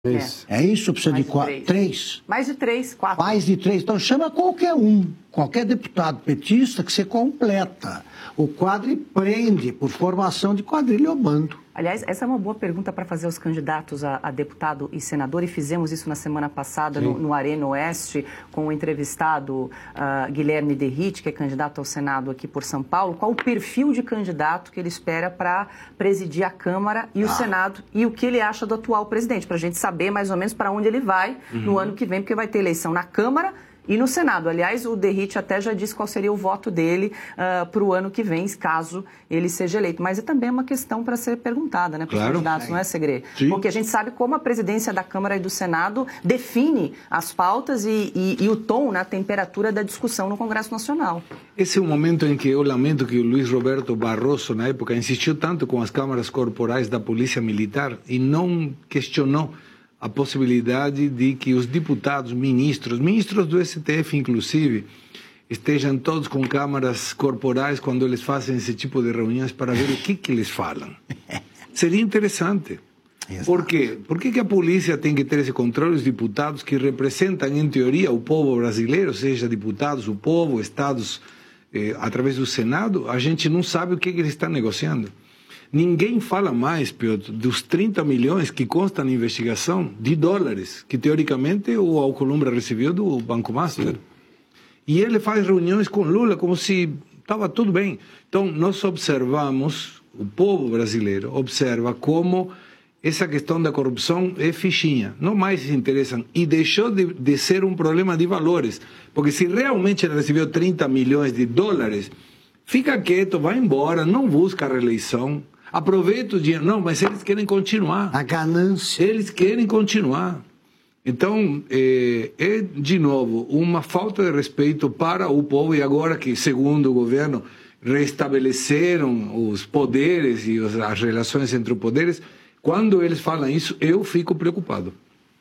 É isso? Precisa de três? Mais de três, quatro. Mais de três. Então chama qualquer um, qualquer deputado petista que você completa o quadro e prende por formação de quadrilha ou bando. Aliás, essa é uma boa pergunta para fazer aos candidatos a deputado e senador, e fizemos isso na semana passada no Arena Oeste, com o entrevistado Guilherme Derrite, que é candidato ao Senado aqui por São Paulo. Qual o perfil de candidato que ele espera para presidir a Câmara e o Senado, e o que ele acha do atual presidente, para a gente saber mais ou menos para onde ele vai no ano que vem, porque vai ter eleição na Câmara e no Senado. Aliás, o Derrite até já disse qual seria o voto dele para o ano que vem, caso ele seja eleito. Mas é também uma questão para ser perguntada, né, para os candidatos, não é, Segre? Porque a gente sabe como a presidência da Câmara e do Senado define as pautas e o tom, a temperatura da discussão no Congresso Nacional. Esse é um momento em que eu lamento que o Luiz Roberto Barroso, na época, insistiu tanto com as câmaras corporais da Polícia Militar e não questionou a possibilidade de que os deputados, ministros do STF inclusive, estejam todos com câmaras corporais quando eles fazem esse tipo de reuniões para ver o que eles falam. Seria interessante. Por quê? Por que a polícia tem que ter esse controle? Os deputados que representam, em teoria, o povo brasileiro, seja deputados, o povo, estados, através do Senado, a gente não sabe o que eles estão negociando. Ninguém fala mais, Piotr, dos 30 milhões que constam na investigação de dólares, que teoricamente o Alcolumbre recebeu do Banco Master. E ele faz reuniões com Lula como se estava tudo bem. Então, nós observamos, o povo brasileiro observa como essa questão da corrupção é fichinha, não mais se interessam. E deixou de ser um problema de valores, porque se realmente ele recebeu 30 milhões de dólares, fica quieto, vai embora, não busca a reeleição. Aproveita o dinheiro. Não, mas eles querem continuar. A ganância. Eles querem continuar. Então, de novo, uma falta de respeito para o povo. E agora que, segundo o governo, restabeleceram os poderes e as relações entre os poderes, quando eles falam isso, eu fico preocupado.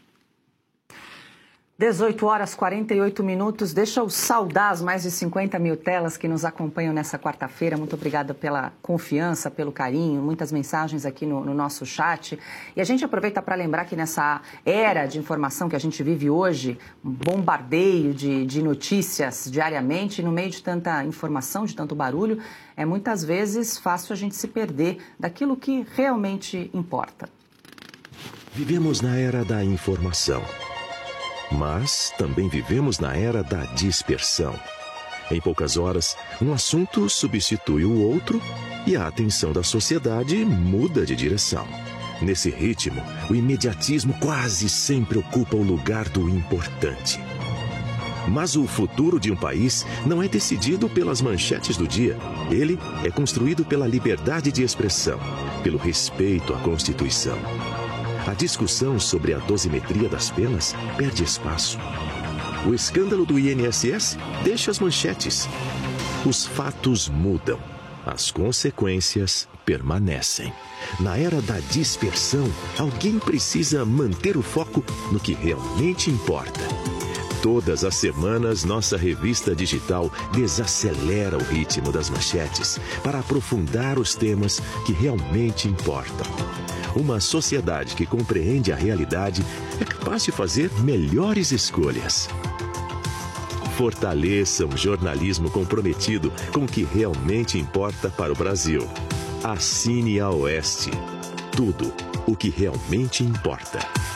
18h48. Deixa eu saudar as mais de 50 mil telas que nos acompanham nessa quarta-feira. Muito obrigada pela confiança, pelo carinho, muitas mensagens aqui no nosso chat. E a gente aproveita para lembrar que nessa era de informação que a gente vive hoje, um bombardeio de notícias diariamente, no meio de tanta informação, de tanto barulho, é muitas vezes fácil a gente se perder daquilo que realmente importa. Vivemos na era da informação. Mas também vivemos na era da dispersão. Em poucas horas, um assunto substitui o outro e a atenção da sociedade muda de direção. Nesse ritmo, o imediatismo quase sempre ocupa o lugar do importante. Mas o futuro de um país não é decidido pelas manchetes do dia. Ele é construído pela liberdade de expressão, pelo respeito à Constituição. A discussão sobre a dosimetria das penas perde espaço. O escândalo do INSS deixa as manchetes. Os fatos mudam. As consequências permanecem. Na era da dispersão, alguém precisa manter o foco no que realmente importa. Todas as semanas, nossa revista digital desacelera o ritmo das manchetes para aprofundar os temas que realmente importam. Uma sociedade que compreende a realidade é capaz de fazer melhores escolhas. Fortaleça um jornalismo comprometido com o que realmente importa para o Brasil. Assine a Oeste. Tudo o que realmente importa.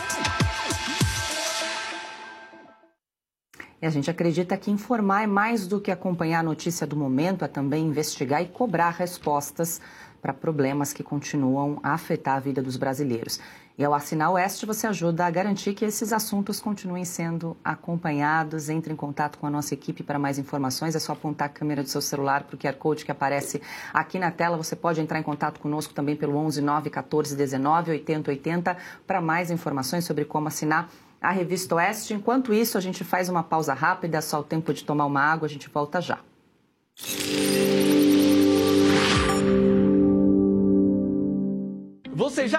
E a gente acredita que informar é mais do que acompanhar a notícia do momento, é também investigar e cobrar respostas para problemas que continuam a afetar a vida dos brasileiros. E ao assinar o Oeste, você ajuda a garantir que esses assuntos continuem sendo acompanhados. Entre em contato com a nossa equipe para mais informações. É só apontar a câmera do seu celular para o QR Code que aparece aqui na tela. Você pode entrar em contato conosco também pelo 11 914 19 80 80 para mais informações sobre como assinar a revista Oeste. Enquanto isso, a gente faz uma pausa rápida, só o tempo de tomar uma água, a gente volta já. Você já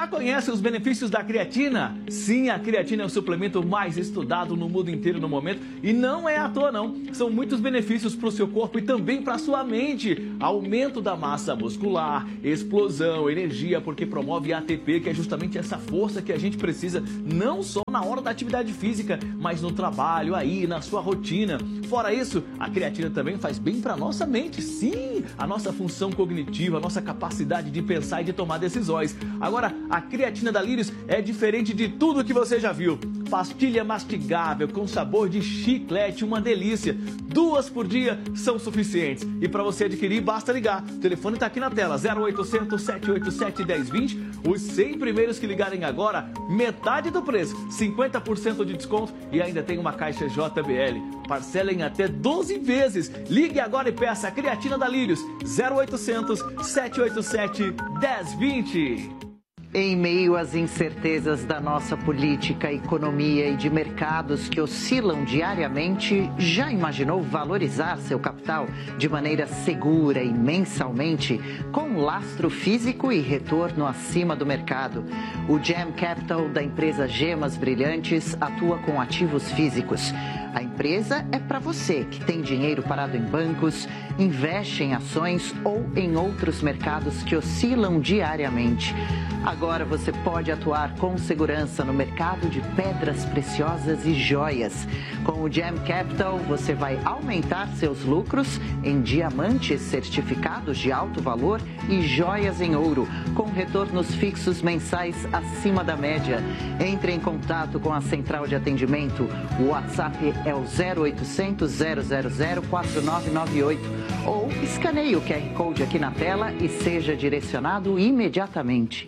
Já conhece os benefícios da creatina? Sim, a creatina é o suplemento mais estudado no mundo inteiro no momento e não é à toa não. São muitos benefícios para o seu corpo e também para a sua mente. Aumento da massa muscular, explosão, energia, porque promove ATP, que é justamente essa força que a gente precisa, não só na hora da atividade física, mas no trabalho, aí, na sua rotina. Fora isso, a creatina também faz bem para a nossa mente, sim, a nossa função cognitiva, a nossa capacidade de pensar e de tomar decisões. Agora, a creatina da Lírios é diferente de tudo que você já viu. Pastilha mastigável com sabor de chiclete, uma delícia. 2 por dia são suficientes. E para você adquirir, basta ligar. O telefone está aqui na tela, 0800 787 1020. Os 100 primeiros que ligarem agora, metade do preço, 50% de desconto e ainda tem uma caixa JBL. Parcela em até 12 vezes. Ligue agora e peça a creatina da Lírios, 0800 787 1020. Em meio às incertezas da nossa política, economia e de mercados que oscilam diariamente, já imaginou valorizar seu capital de maneira segura e mensalmente, com lastro físico e retorno acima do mercado? O Gem Capital da empresa Gemas Brilhantes atua com ativos físicos. A empresa é para você que tem dinheiro parado em bancos, investe em ações ou em outros mercados que oscilam diariamente. Agora você pode atuar com segurança no mercado de pedras preciosas e joias. Com o Gem Capital, você vai aumentar seus lucros em diamantes certificados de alto valor e joias em ouro, com retornos fixos mensais acima da média. Entre em contato com a central de atendimento. O WhatsApp é o 0800 000 4998 ou escaneie o QR Code aqui na tela e seja direcionado imediatamente.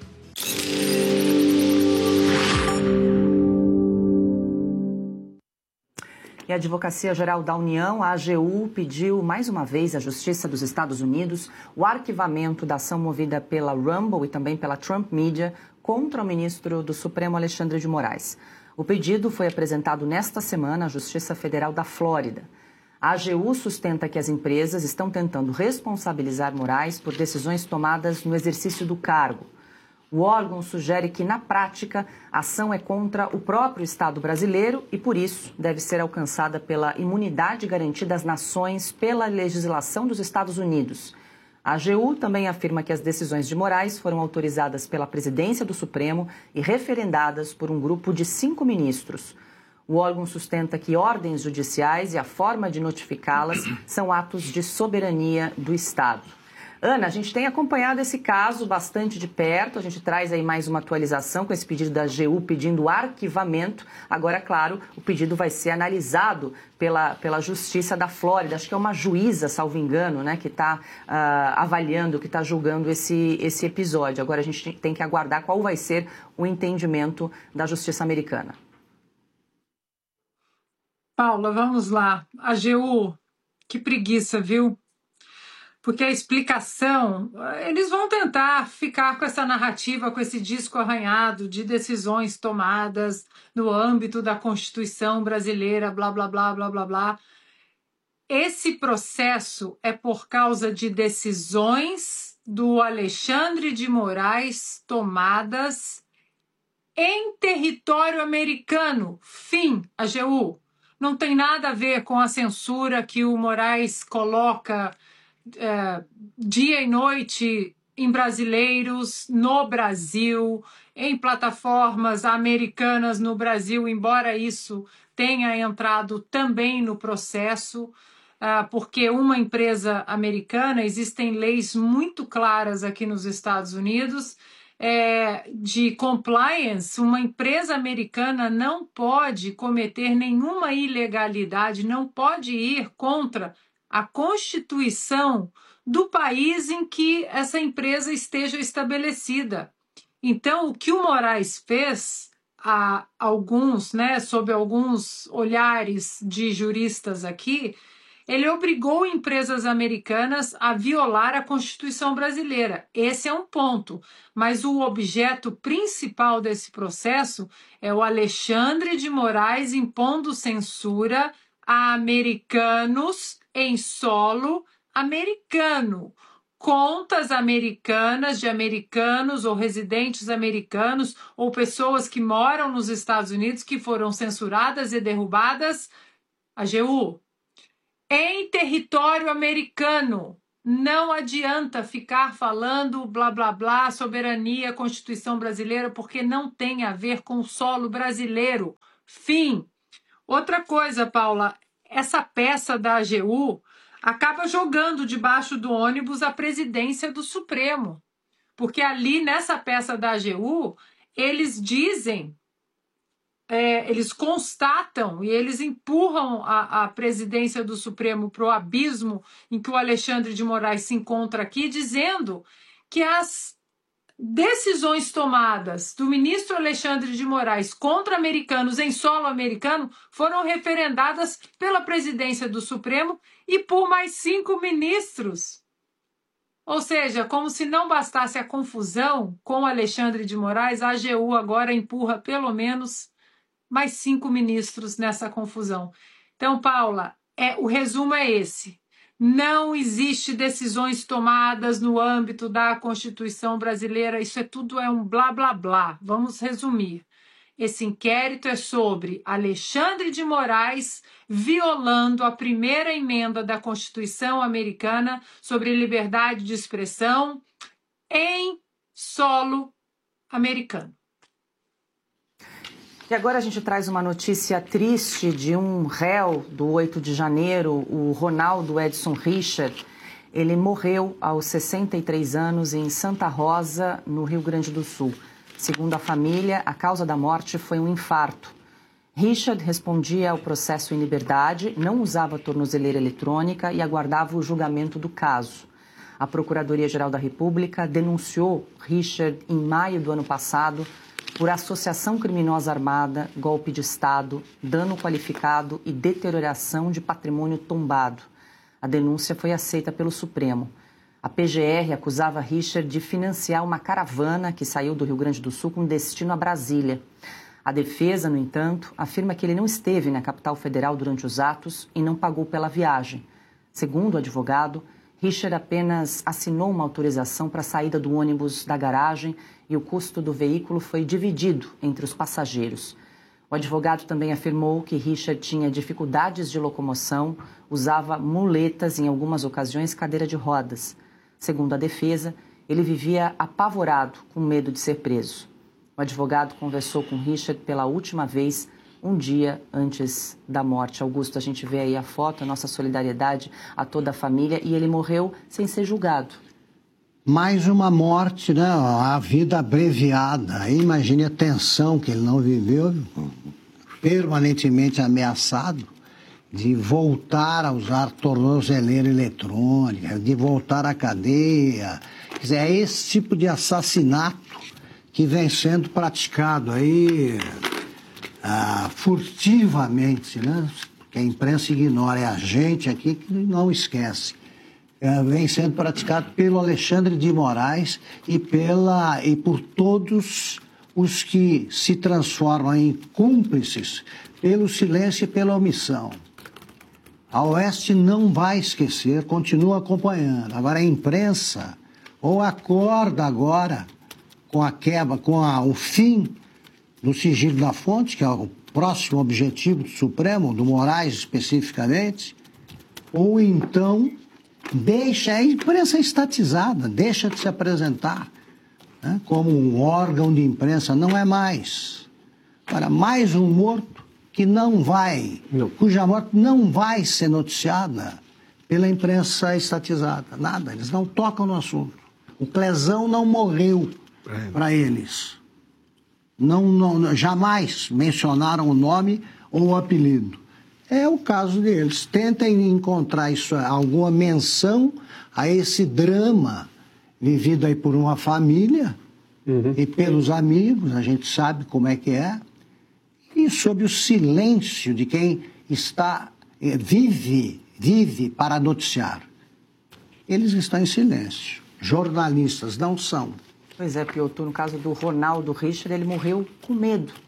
E a Advocacia Geral da União, a AGU, pediu mais uma vez à Justiça dos Estados Unidos o arquivamento da ação movida pela Rumble e também pela Trump Media contra o ministro do Supremo Alexandre de Moraes. O pedido foi apresentado nesta semana à Justiça Federal da Flórida. A AGU sustenta que as empresas estão tentando responsabilizar Moraes por decisões tomadas no exercício do cargo. O órgão sugere que, na prática, a ação é contra o próprio Estado brasileiro e, por isso, deve ser alcançada pela imunidade garantida às nações pela legislação dos Estados Unidos. A AGU também afirma que as decisões de Moraes foram autorizadas pela presidência do Supremo e referendadas por um grupo de 5 ministros. O órgão sustenta que ordens judiciais e a forma de notificá-las são atos de soberania do Estado. Ana, a gente tem acompanhado esse caso bastante de perto, a gente traz aí mais uma atualização com esse pedido da AGU pedindo arquivamento. Agora, claro, o pedido vai ser analisado pela Justiça da Flórida, acho que é uma juíza, salvo engano, né, que está avaliando, que está julgando esse episódio. Agora a gente tem que aguardar qual vai ser o entendimento da Justiça americana. Paula, vamos lá. AGU, que preguiça, viu? Porque a explicação, eles vão tentar ficar com essa narrativa, com esse disco arranhado de decisões tomadas no âmbito da Constituição brasileira, blá, blá, blá, blá, blá, blá. Esse processo é por causa de decisões do Alexandre de Moraes tomadas em território americano. Fim, AGU. Não tem nada a ver com a censura que o Moraes coloca dia e noite em brasileiros no Brasil, em plataformas americanas no Brasil, embora isso tenha entrado também no processo, porque uma empresa americana, existem leis muito claras aqui nos Estados Unidos de compliance. Uma empresa americana não pode cometer nenhuma ilegalidade, não pode ir contra a Constituição do país em que essa empresa esteja estabelecida. Então, o que o Moraes fez, sob alguns olhares de juristas aqui, ele obrigou empresas americanas a violar a Constituição brasileira. Esse é um ponto. Mas o objeto principal desse processo é o Alexandre de Moraes impondo censura a americanos em solo americano. contas americanas de americanos ou residentes americanos ou pessoas que moram nos Estados Unidos que foram censuradas e derrubadas, AGU, em território americano. Não adianta ficar falando blá, blá, blá, soberania, Constituição brasileira, porque não tem a ver com o solo brasileiro. Fim. Outra coisa, Paula, essa peça da AGU acaba jogando debaixo do ônibus a presidência do Supremo. Porque ali, nessa peça da AGU, eles dizem, eles constatam e eles empurram a presidência do Supremo para o abismo em que o Alexandre de Moraes se encontra aqui, dizendo que as decisões tomadas do ministro Alexandre de Moraes contra americanos em solo americano foram referendadas pela presidência do Supremo e por mais 5 ministros. Ou seja, como se não bastasse a confusão com Alexandre de Moraes, a AGU agora empurra pelo menos mais 5 ministros nessa confusão. Então, Paula, o resumo é esse. Não existe decisões tomadas no âmbito da Constituição brasileira. Isso tudo é um blá, blá, blá. Vamos resumir. Esse inquérito é sobre Alexandre de Moraes violando a primeira emenda da Constituição americana sobre liberdade de expressão em solo americano. E agora a gente traz uma notícia triste de um réu do 8 de janeiro, o Ronaldo Edson Richard. Ele morreu aos 63 anos em Santa Rosa, no Rio Grande do Sul. Segundo a família, a causa da morte foi um infarto. Richard respondia ao processo em liberdade, não usava tornozeleira eletrônica e aguardava o julgamento do caso. A Procuradoria-Geral da República denunciou Richard em maio do ano passado por associação criminosa armada, golpe de Estado, dano qualificado e deterioração de patrimônio tombado. A denúncia foi aceita pelo Supremo. A PGR acusava Richard de financiar uma caravana que saiu do Rio Grande do Sul com destino a Brasília. A defesa, no entanto, afirma que ele não esteve na capital federal durante os atos e não pagou pela viagem. Segundo o advogado, Richard apenas assinou uma autorização para a saída do ônibus da garagem e o custo do veículo foi dividido entre os passageiros. O advogado também afirmou que Richard tinha dificuldades de locomoção, usava muletas, em algumas ocasiões cadeira de rodas. Segundo a defesa, ele vivia apavorado, com medo de ser preso. O advogado conversou com Richard pela última vez um dia antes da morte. Augusto, a gente vê aí a foto, a nossa solidariedade a toda a família, e ele morreu sem ser julgado. Mais uma morte, né? A vida abreviada. Aí imagine a tensão que ele não viveu, permanentemente ameaçado de voltar a usar tornozeleira eletrônica, de voltar à cadeia. Quer dizer, é esse tipo de assassinato que vem sendo praticado aí furtivamente, né? Porque a imprensa ignora, é a gente aqui que não esquece. Vem sendo praticado pelo Alexandre de Moraes e por todos os que se transformam em cúmplices pelo silêncio e pela omissão. A Oeste não vai esquecer, continua acompanhando. Agora a imprensa ou acorda agora com a quebra, o fim do sigilo da fonte, que é o próximo objetivo do Supremo, do Moraes especificamente, ou então deixa a imprensa estatizada, deixa de se apresentar, né, como um órgão de imprensa, não é mais. Para mais um morto cuja morte não vai ser noticiada pela imprensa estatizada, nada, eles não tocam no assunto. O Clezão não morreu para eles. Jamais mencionaram o nome ou o apelido. É o caso deles. Tentem encontrar alguma menção a esse drama vivido aí por uma família e pelos amigos, a gente sabe como é que é, e sob o silêncio de quem vive para noticiar. Eles estão em silêncio. Jornalistas não são. Pois é, Piotr, no caso do Ronaldo Richard, ele morreu com medo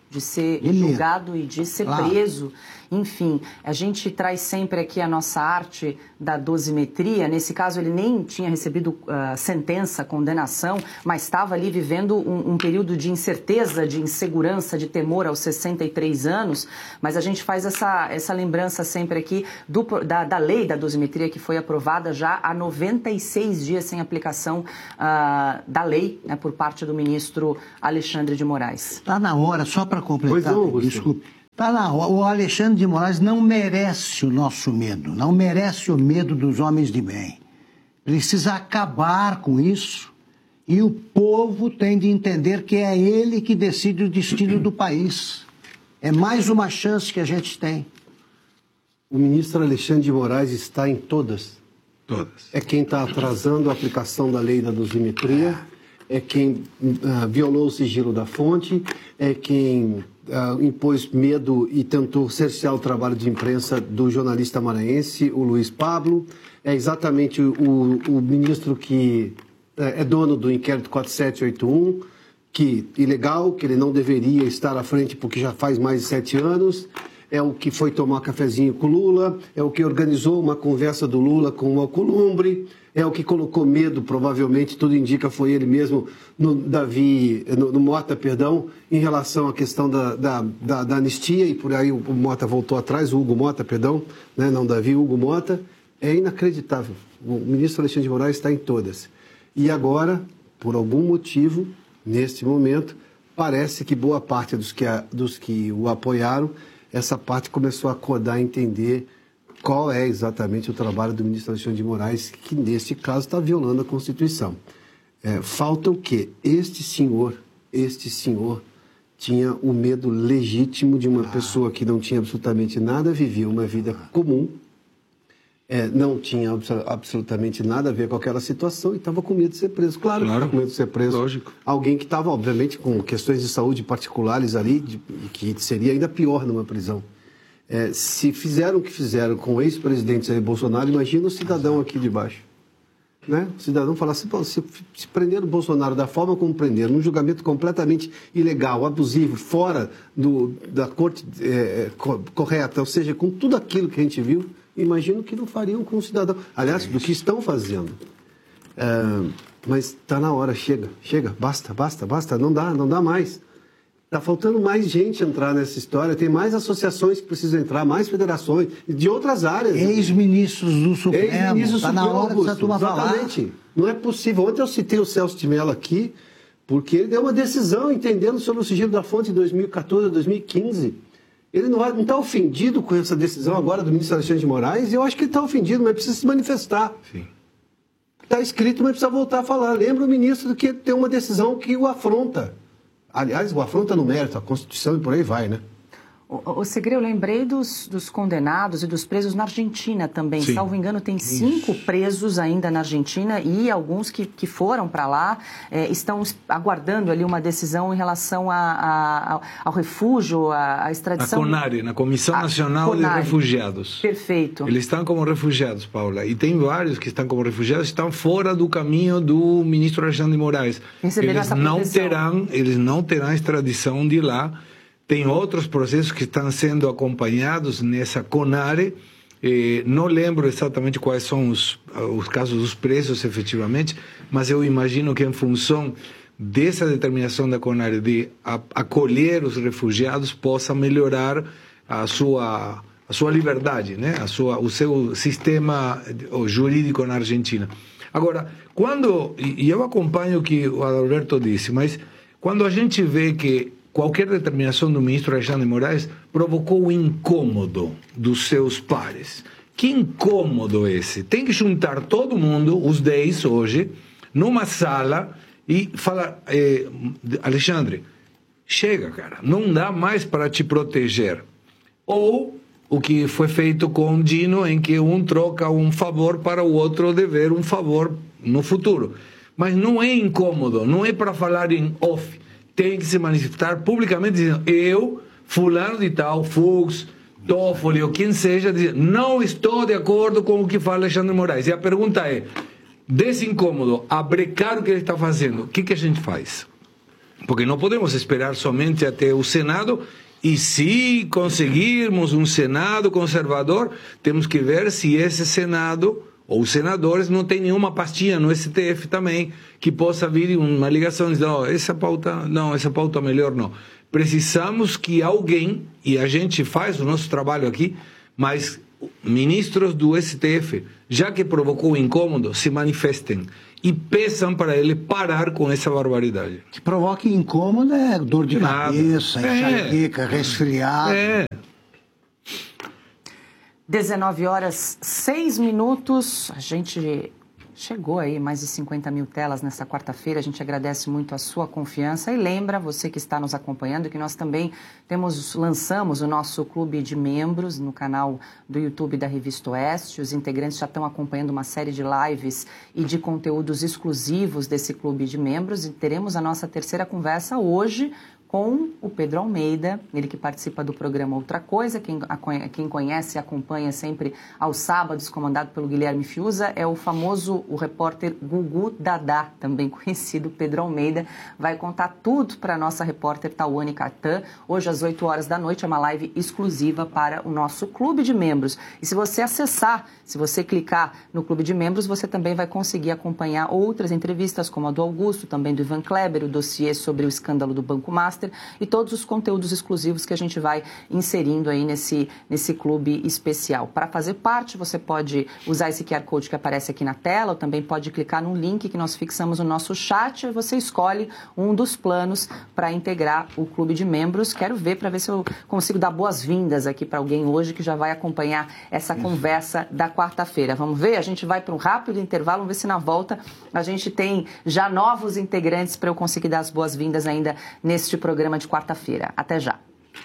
de ser julgado e de ser preso. Enfim, a gente traz sempre aqui a nossa arte da dosimetria. Nesse caso, ele nem tinha recebido sentença, condenação, mas estava ali vivendo um período de incerteza, de insegurança, de temor aos 63 anos. Mas a gente faz essa lembrança sempre aqui da lei da dosimetria, que foi aprovada já há 96 dias sem aplicação da lei, né, por parte do ministro Alexandre de Moraes. Está na hora, só para completar, desculpe. O Alexandre de Moraes não merece o nosso medo, não merece o medo dos homens de bem. Precisa acabar com isso e o povo tem de entender que é ele que decide o destino do país. É mais uma chance que a gente tem. O ministro Alexandre de Moraes está em todas. Todas. É quem está atrasando a aplicação da lei da dosimetria, é quem violou o sigilo da fonte, é quem impôs medo e tentou cercear o trabalho de imprensa do jornalista maranhense, o Luiz Pablo. É exatamente o ministro que é dono do inquérito 4781, que ilegal, que ele não deveria estar à frente porque já faz mais de 7 anos. É o que foi tomar cafezinho com o Lula, é o que organizou uma conversa do Lula com o Alcolumbre, é o que colocou medo, provavelmente, tudo indica, foi ele mesmo, no Mota, em relação à questão da anistia, e por aí o Mota voltou atrás, o Hugo Mota, né, não Davi, Hugo Mota. É inacreditável. O ministro Alexandre de Moraes está em todas. E agora, por algum motivo, neste momento, parece que boa parte dos que o apoiaram, essa parte começou a acordar e entender qual é exatamente o trabalho do ministro Alexandre de Moraes, que neste caso está violando a Constituição. Falta o quê? Este senhor tinha o medo legítimo de uma pessoa que não tinha absolutamente nada, vivia uma vida comum, não tinha absolutamente nada a ver com aquela situação e estava com medo de ser preso. Claro, com medo de ser preso. Lógico. Alguém que estava, obviamente, com questões de saúde particulares ali, que seria ainda pior numa prisão. Se fizeram o que fizeram com o ex-presidente Jair Bolsonaro, imagina o cidadão aqui de baixo. Né? O cidadão falar assim, se prenderam o Bolsonaro da forma como prenderam, num julgamento completamente ilegal, abusivo, fora da corte correta, ou seja, com tudo aquilo que a gente viu, imagino que não fariam com o cidadão. Aliás, do que estão fazendo. Mas está na hora, chega, basta, não dá mais. Está faltando mais gente entrar nessa história, tem mais associações que precisam entrar, mais federações, de outras áreas. Ex-ministros do Supremo, está na hora dessa turma falar. Exatamente. Não é possível. Ontem eu citei o Celso de Mello aqui, porque ele deu uma decisão entendendo sobre o sigilo da fonte em 2014, 2015. Ele não está ofendido com essa decisão agora do ministro Alexandre de Moraes, e eu acho que ele está ofendido, mas precisa se manifestar. Sim. Está escrito, mas precisa voltar a falar. Lembra o ministro que tem uma decisão que o afronta. Aliás, o afronta no mérito, a Constituição e por aí vai, né? O Segre, eu lembrei dos condenados e dos presos na Argentina também. Sim. Salvo engano, tem 5 presos ainda na Argentina e alguns que foram para lá estão aguardando ali uma decisão em relação ao refúgio, à extradição. A CONARE, na Comissão Nacional de Refugiados. Perfeito. Eles estão como refugiados, Paula. E tem vários que estão como refugiados, estão fora do caminho do ministro Alexandre de Moraes. Eles não terão extradição de lá. Tem outros processos que estão sendo acompanhados nessa CONARE. Não lembro exatamente quais são os casos dos presos, efetivamente, mas eu imagino que, em função dessa determinação da CONARE de acolher os refugiados, possa melhorar a sua liberdade, né? O seu sistema jurídico na Argentina. Agora, e eu acompanho o que o Adalberto disse, mas quando a gente vê que qualquer determinação do ministro Alexandre de Moraes provocou o incômodo dos seus pares. Que incômodo esse? Tem que juntar todo mundo, os 10 hoje, numa sala e falar, Alexandre, chega, cara, não dá mais para te proteger. Ou o que foi feito com Dino, em que um troca um favor para o outro dever um favor no futuro. Mas não é incômodo, não é para falar em off. Tem que se manifestar publicamente dizendo, eu, fulano de tal, Fux, Toffoli ou quem seja, dizendo, não estou de acordo com o que fala Alexandre de Moraes. E a pergunta é, desse incômodo, a brecar o que ele está fazendo, o que a gente faz? Porque não podemos esperar somente até o Senado. E se conseguirmos um Senado conservador, temos que ver se esse Senado ou os senadores não tem nenhuma pastinha no STF também que possa vir uma ligação e dizer, essa pauta melhor não. Precisamos que alguém, e a gente faz o nosso trabalho aqui, mas ministros do STF, já que provocou incômodo, se manifestem e peçam para ele parar com essa barbaridade. Que provoca incômodo é dor de cabeça, enxaqueca, resfriado. 19h06. A gente chegou aí mais de 50 mil telas nessa quarta-feira. A gente agradece muito a sua confiança e lembra, você que está nos acompanhando, que nós também lançamos o nosso clube de membros no canal do YouTube da Revista Oeste. Os integrantes já estão acompanhando uma série de lives e de conteúdos exclusivos desse clube de membros e teremos a nossa terceira conversa hoje com o Pedro Almeida, ele que participa do programa Outra Coisa. Quem conhece e acompanha sempre aos sábados, comandado pelo Guilherme Fiuza, é o repórter Gugu Dadá, também conhecido Pedro Almeida, vai contar tudo para a nossa repórter Tawane Cartan. Hoje, às 8 horas da noite, é uma live exclusiva para o nosso clube de membros. E se você se você clicar no clube de membros, você também vai conseguir acompanhar outras entrevistas, como a do Augusto, também do Ivan Kleber, o dossiê sobre o escândalo do Banco Master, e todos os conteúdos exclusivos que a gente vai inserindo aí nesse clube especial. Para fazer parte, você pode usar esse QR Code que aparece aqui na tela, ou também pode clicar no link que nós fixamos no nosso chat, e você escolhe um dos planos para integrar o clube de membros. Quero ver, para ver se eu consigo dar boas-vindas aqui para alguém hoje que já vai acompanhar essa conversa da quarta-feira. Vamos ver? A gente vai para um rápido intervalo, vamos ver se na volta a gente tem já novos integrantes para eu conseguir dar as boas-vindas ainda neste programa de quarta-feira. Até já.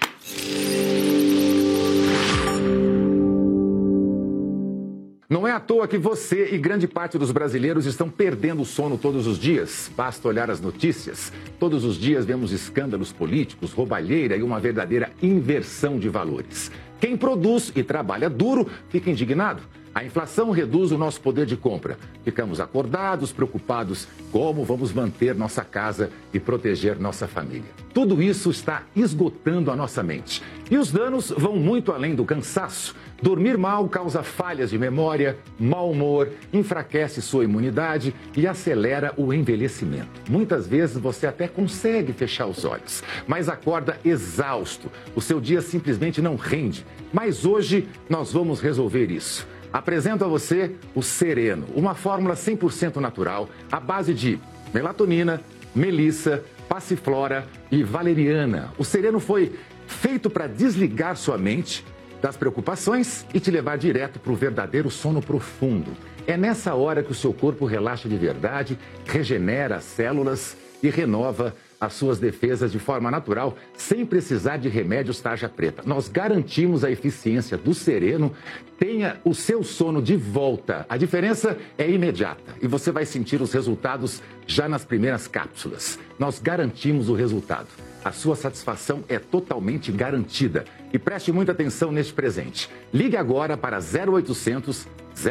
Não é à toa que você e grande parte dos brasileiros estão perdendo o sono todos os dias. Basta olhar as notícias. Todos os dias vemos escândalos políticos, roubalheira e uma verdadeira inversão de valores. Quem produz e trabalha duro fica indignado. A inflação reduz o nosso poder de compra. Ficamos acordados, preocupados como vamos manter nossa casa e proteger nossa família. Tudo isso está esgotando a nossa mente. E os danos vão muito além do cansaço. Dormir mal causa falhas de memória, mau humor, enfraquece sua imunidade e acelera o envelhecimento. Muitas vezes você até consegue fechar os olhos, mas acorda exausto. O seu dia simplesmente não rende. Mas hoje nós vamos resolver isso. Apresento a você o Sereno, uma fórmula 100% natural à base de melatonina, melissa, passiflora e valeriana. O Sereno foi feito para desligar sua mente das preocupações e te levar direto para o verdadeiro sono profundo. É nessa hora que o seu corpo relaxa de verdade, regenera as células e renova as suas defesas de forma natural, sem precisar de remédios tarja preta. Nós garantimos a eficiência do Sereno. Tenha o seu sono de volta. A diferença é imediata e você vai sentir os resultados já nas primeiras cápsulas. Nós garantimos o resultado. A sua satisfação é totalmente garantida. E preste muita atenção neste presente. Ligue agora para 0800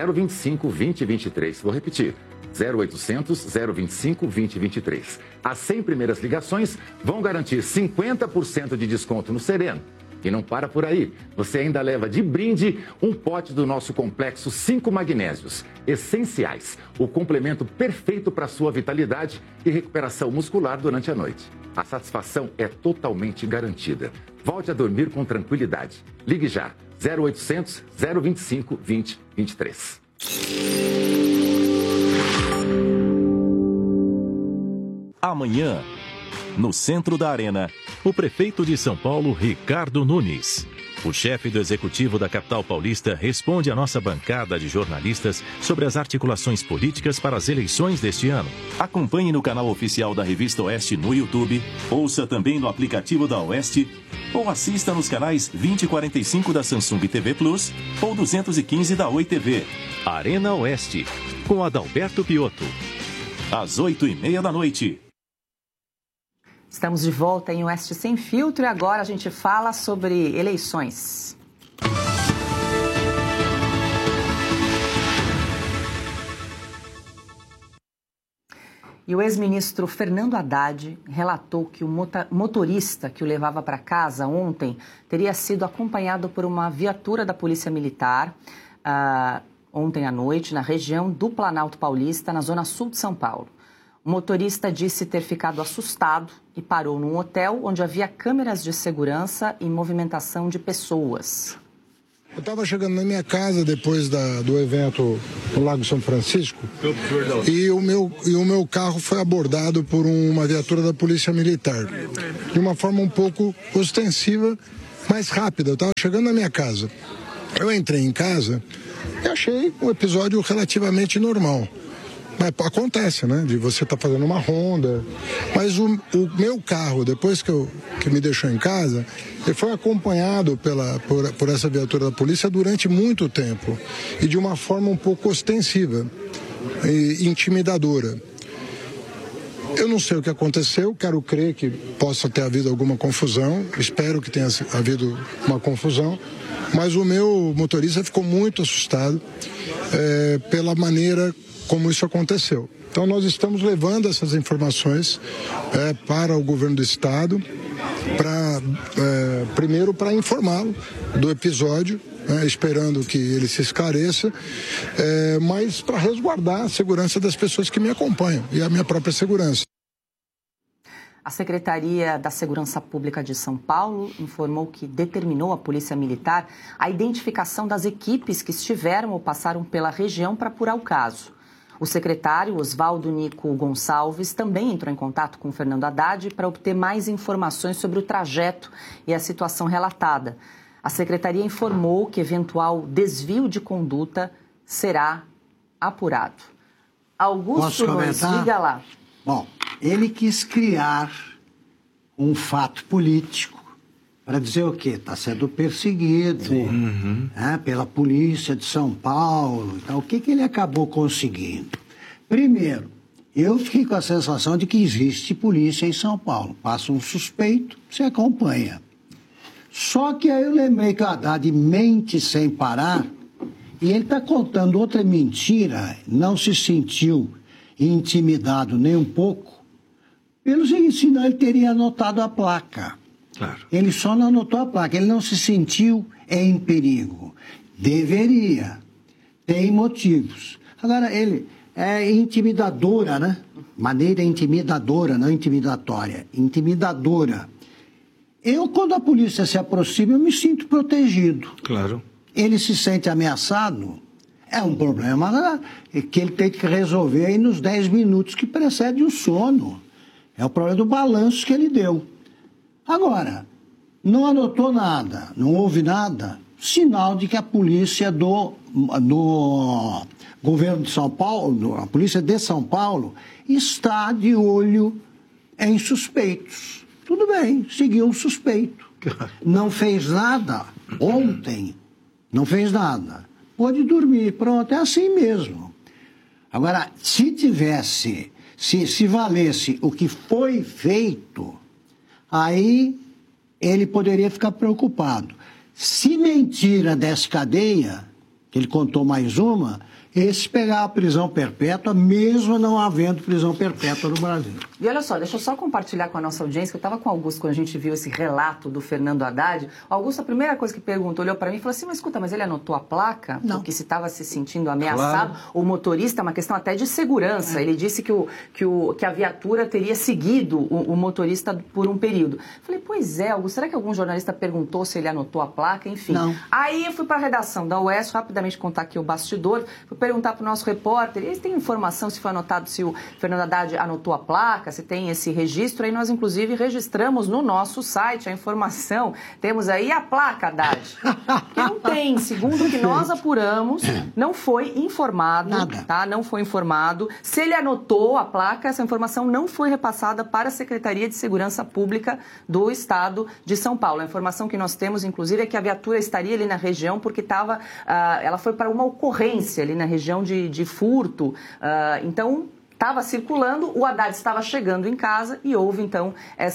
025 2023. Vou repetir. 0800 025 2023. As 100 primeiras ligações vão garantir 50% de desconto no Sereno. E não para por aí. Você ainda leva de brinde um pote do nosso complexo 5 magnésios essenciais. O complemento perfeito para sua vitalidade e recuperação muscular durante a noite. A satisfação é totalmente garantida. Volte a dormir com tranquilidade. Ligue já. 0800 025 2023. Amanhã, no centro da Arena, o prefeito de São Paulo, Ricardo Nunes. O chefe do executivo da capital paulista responde à nossa bancada de jornalistas sobre as articulações políticas para as eleições deste ano. Acompanhe no canal oficial da Revista Oeste no YouTube, ouça também no aplicativo da Oeste ou assista nos canais 2045 da Samsung TV Plus ou 215 da Oi TV. Arena Oeste, com Adalberto Piotto. Às 8h30 da noite. Estamos de volta em Oeste Sem Filtro e agora a gente fala sobre eleições. E o ex-ministro Fernando Haddad relatou que o motorista que o levava para casa ontem teria sido acompanhado por uma viatura da Polícia Militar ontem à noite, na região do Planalto Paulista, na zona sul de São Paulo. O motorista disse ter ficado assustado e parou num hotel onde havia câmeras de segurança e movimentação de pessoas. Eu estava chegando na minha casa depois do evento no Lago São Francisco e o meu carro foi abordado por uma viatura da Polícia Militar, de uma forma um pouco ostensiva, mas rápida. Eu estava chegando na minha casa. Eu entrei em casa e achei um episódio relativamente normal. Mas acontece, né? De você estar fazendo uma ronda. Mas o meu carro, depois que me deixou em casa, ele foi acompanhado por essa viatura da polícia durante muito tempo. E de uma forma um pouco ostensiva e intimidadora. Eu não sei o que aconteceu, quero crer que possa ter havido alguma confusão. Espero que tenha havido uma confusão. Mas o meu motorista ficou muito assustado pela maneira como isso aconteceu. Então nós estamos levando essas informações para o governo do estado, primeiro para informá-lo do episódio, esperando que ele se esclareça, mas para resguardar a segurança das pessoas que me acompanham e a minha própria segurança. A Secretaria da Segurança Pública de São Paulo informou que determinou à Polícia Militar a identificação das equipes que estiveram ou passaram pela região para apurar o caso. O secretário Oswaldo Nico Gonçalves também entrou em contato com o Fernando Haddad para obter mais informações sobre o trajeto e a situação relatada. A secretaria informou que eventual desvio de conduta será apurado. Augusto Nunes, diga lá. Bom, ele quis criar um fato político para dizer o quê? Está sendo perseguido pela polícia de São Paulo. Então, o que ele acabou conseguindo? Primeiro, eu fiquei com a sensação de que existe polícia em São Paulo. Passa um suspeito, você acompanha. Só que aí eu lembrei que o Haddad mente sem parar e ele está contando outra mentira, não se sentiu intimidado nem um pouco, pelo seguinte, senão ele teria anotado a placa. Claro. Ele só não anotou a placa, ele não se sentiu em perigo. Deveria. Tem motivos. Agora, ele é intimidadora, né? Maneira intimidadora, não intimidatória. Intimidadora. Eu, quando a polícia se aproxima, eu me sinto protegido. Claro. Ele se sente ameaçado, é um problema, né? Que ele tem que resolver aí nos 10 minutos que precedem o sono. É o problema do balanço que ele deu. Agora, não anotou nada, não houve nada, sinal de que a polícia do governo de São Paulo, a polícia de São Paulo, está de olho em suspeitos. Tudo bem, seguiu o suspeito. Não fez nada ontem, não fez nada. Pode dormir, pronto, é assim mesmo. Agora, se tivesse, se valesse o que foi feito, aí ele poderia ficar preocupado. Se mentira dessa cadeia, que ele contou mais uma, esse pegar a prisão perpétua, mesmo não havendo prisão perpétua no Brasil. E olha só, deixa eu só compartilhar com a nossa audiência, que eu estava com o Augusto quando a gente viu esse relato do Fernando Haddad. O Augusto, a primeira coisa que perguntou, olhou para mim e falou assim, mas escuta, mas ele anotou a placa? Não. Porque se estava se sentindo ameaçado. Claro. O motorista, é uma questão até de segurança. Ele disse que a viatura teria seguido o motorista por um período. Falei, pois é, Augusto, será que algum jornalista perguntou se ele anotou a placa? Enfim. Não. Aí eu fui para a redação da UES, rapidamente contar aqui o bastidor, fui perguntar para o nosso repórter, eles têm informação se foi anotado, se o Fernando Haddad anotou a placa, se tem esse registro, aí nós inclusive registramos no nosso site a informação, temos aí a placa, Haddad, que não tem, segundo o que nós apuramos, não foi informado, tá? Não foi informado, se ele anotou a placa, essa informação não foi repassada para a Secretaria de Segurança Pública do Estado de São Paulo. A informação que nós temos, inclusive, é que a viatura estaria ali na região porque ela foi para uma ocorrência ali na região de furto, então estava circulando, o Haddad estava chegando em casa e houve então essa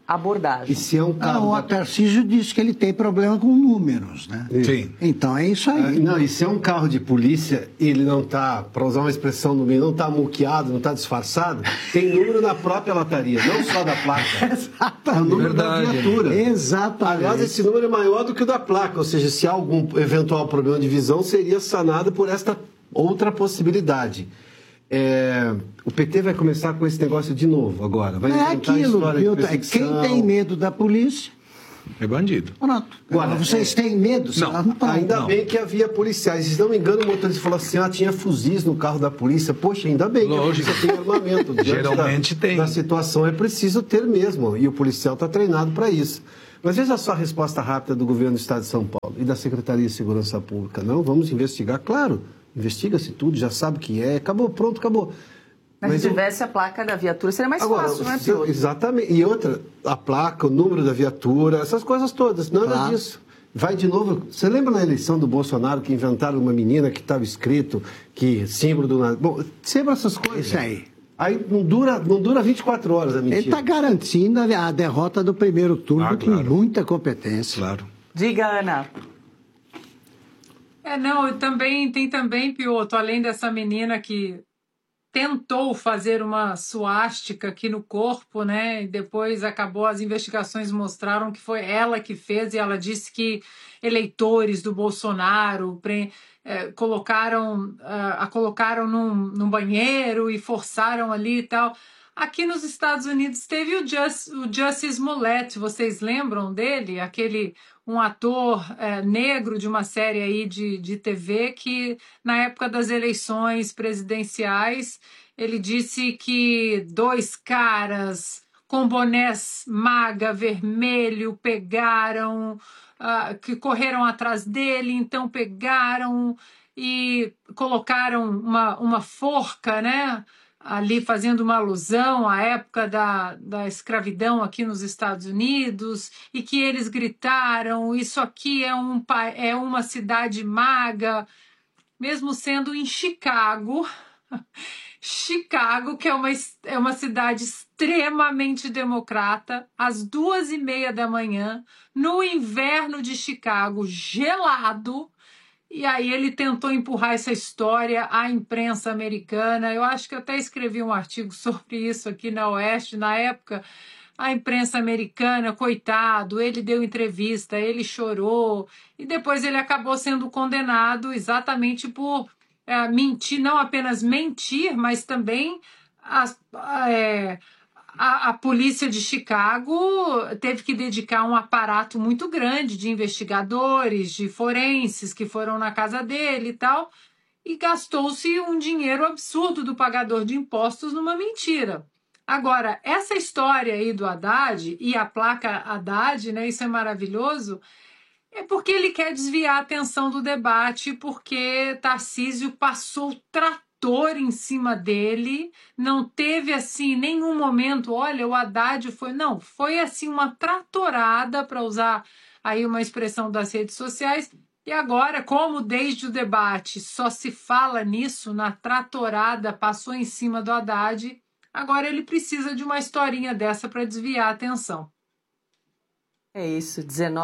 abordagem. E se é um carro... o Tarcísio disse que ele tem problema com números, né? Sim. Então é isso aí. Não, e se é um carro de polícia, ele não está, para usar uma expressão no meio, não está muqueado, não está disfarçado, tem número na própria lataria, não só da placa. Exatamente. É o número da viatura. Exatamente. Aliás, esse número é maior do que o da placa, ou seja, se há algum eventual problema de visão, seria sanado por esta outra possibilidade. O PT vai começar com esse negócio de novo agora. Vai inventar aquilo, a história de perseguição. quem tem medo da polícia... É bandido. Pronto. Agora, vocês têm medo? Ainda bem que havia policiais. Se não me engano, o motorista falou assim, tinha fuzis no carro da polícia. Poxa, ainda bem que a polícia tem armamento. Geralmente tem. Na situação é preciso ter mesmo, e o policial está treinado para isso. Mas veja só a resposta rápida do governo do Estado de São Paulo e da Secretaria de Segurança Pública. Não, vamos investigar, claro. Investiga-se tudo, já sabe o que é. Acabou, pronto, acabou. Mas se tivesse a placa da viatura, seria mais fácil, não é, Piotr? Exatamente. E outra, a placa, o número da viatura, essas coisas todas, nada disso. Vai de novo. Você lembra na eleição do Bolsonaro que inventaram uma menina que estava escrito que símbolo do... Bom, sempre essas coisas. Isso aí. Aí não dura 24 horas a mentira. Ele está garantindo a derrota do primeiro turno com muita competência. Claro. Diga, Ana. Tem também, Piotr, além dessa menina que tentou fazer uma suástica aqui no corpo, né? E depois as investigações mostraram que foi ela que fez, e ela disse que eleitores do Bolsonaro a colocaram num banheiro e forçaram ali e tal. Aqui nos Estados Unidos teve o Jussie Smollett, vocês lembram dele? Um ator negro de uma série aí de TV que, na época das eleições presidenciais, ele disse que 2 caras com bonés MAGA vermelho que correram atrás dele, então pegaram e colocaram uma forca, né? Ali fazendo uma alusão à época da escravidão aqui nos Estados Unidos, e que eles gritaram, isso aqui é uma cidade MAGA, mesmo sendo em Chicago, que é uma cidade extremamente democrata, às 2h30 da manhã, no inverno de Chicago, gelado. E aí ele tentou empurrar essa história à imprensa americana. Eu acho que eu até escrevi um artigo sobre isso aqui na Oeste, na época. A imprensa americana, coitado, ele deu entrevista, ele chorou, e depois ele acabou sendo condenado exatamente por mentir, não apenas mentir, mas também a polícia de Chicago teve que dedicar um aparato muito grande de investigadores, de forenses que foram na casa dele e tal, e gastou-se um dinheiro absurdo do pagador de impostos numa mentira. Agora, essa história aí do Haddad e a placa Haddad, né, isso é maravilhoso, é porque ele quer desviar a atenção do debate, porque Tarcísio passou trator em cima dele, não teve assim nenhum momento, olha, o Haddad foi assim uma tratorada, para usar aí uma expressão das redes sociais. E agora, como desde o debate só se fala nisso, na tratorada, passou em cima do Haddad, agora ele precisa de uma historinha dessa para desviar a atenção. É isso,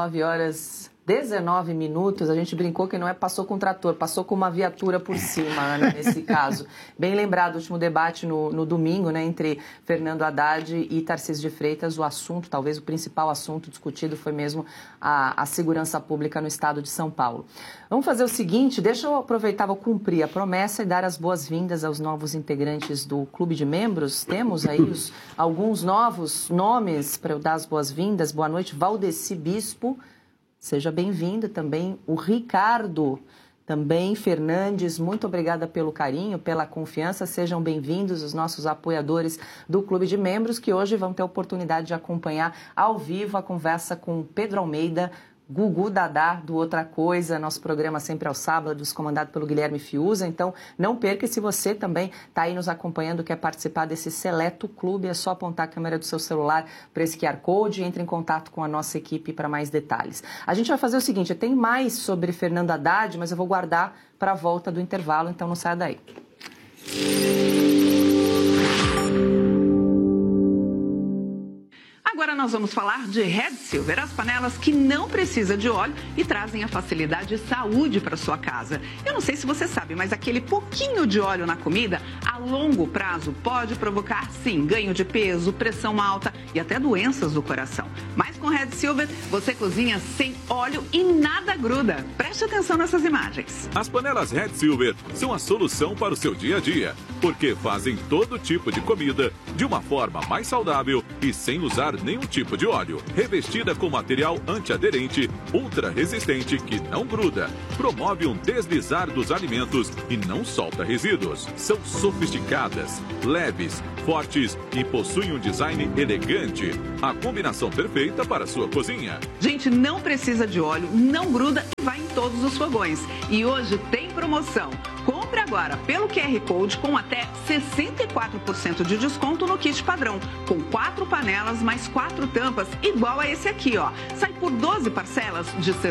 19 minutos, a gente brincou que não passou com um trator, passou com uma viatura por cima, Ana, nesse caso. Bem lembrado, o último debate no domingo, né, entre Fernando Haddad e Tarcísio de Freitas, o assunto, talvez o principal assunto discutido foi mesmo a segurança pública no estado de São Paulo. Vamos fazer o seguinte, deixa eu aproveitar, vou cumprir a promessa e dar as boas-vindas aos novos integrantes do Clube de Membros. Temos aí alguns novos nomes para eu dar as boas-vindas. Boa noite, Valdeci Bispo. Seja bem-vindo também o Ricardo, também Fernandes, muito obrigada pelo carinho, pela confiança, sejam bem-vindos os nossos apoiadores do Clube de Membros, que hoje vão ter a oportunidade de acompanhar ao vivo a conversa com Pedro Almeida, Gugu Dadá, do Outra Coisa, nosso programa sempre aos sábados, comandado pelo Guilherme Fiuza. Então, não perca, e se você também está aí nos acompanhando, quer participar desse seleto clube, é só apontar a câmera do seu celular para esse QR Code e entre em contato com a nossa equipe para mais detalhes. A gente vai fazer o seguinte, tem mais sobre Fernando Haddad, mas eu vou guardar para a volta do intervalo, então não saia daí. Agora nós vamos falar de Red Silver, as panelas que não precisam de óleo e trazem a facilidade e saúde para sua casa. Eu não sei se você sabe, mas aquele pouquinho de óleo na comida, a longo prazo, pode provocar, sim, ganho de peso, pressão alta e até doenças do coração. Mas com Red Silver, você cozinha sem óleo e nada gruda. Preste atenção nessas imagens. As panelas Red Silver são a solução para o seu dia a dia, porque fazem todo tipo de comida de uma forma mais saudável e sem usar nenhum tipo de óleo. Revestida com material antiaderente, ultra resistente que não gruda, promove um deslizar dos alimentos e não solta resíduos. São sofisticadas, leves, fortes e possuem um design elegante. A combinação perfeita para a sua cozinha. Gente, não precisa de óleo, não gruda e vai em todos os fogões. E hoje tem promoção. Compre agora pelo QR Code com até 64% de desconto no kit padrão, com 4 panelas mais 4 tampas, igual a esse aqui, ó. Sai por 12 parcelas de R$